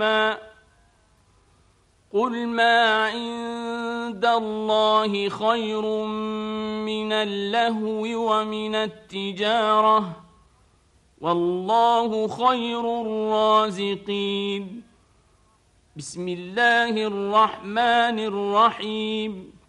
قل ما عند الله خير من اللهو ومن التجارة والله خير الرازقين. بسم الله الرحمن الرحيم